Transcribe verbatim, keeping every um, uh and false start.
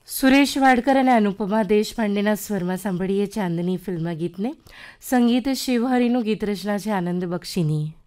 સુરેશ વાડકર અને અનુપમા દેશપાંડેના સ્વરમાં સાંભળીએ ચાંદની ફિલ્મ ગીતને. સંગીત શિવહરિનું, ગીત રચના છે આનંદ બક્ષીની.